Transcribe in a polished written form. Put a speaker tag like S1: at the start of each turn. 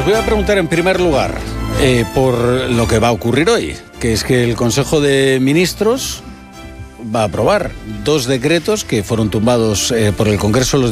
S1: os voy a preguntar en primer lugar por lo que va a ocurrir hoy, que es que el Consejo de Ministros va a aprobar 2 decretos que fueron tumbados por el Congreso de los